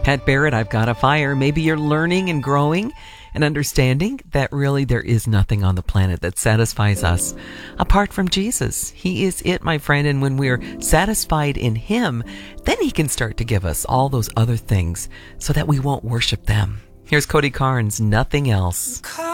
Pat Barrett, I've Got a Fire. Maybe you're learning and growing and understanding that really there is nothing on the planet that satisfies us apart from Jesus. He is it, my friend, and when we're satisfied in Him, then He can start to give us all those other things so that we won't worship them. Here's Cody Carnes, Nothing Else.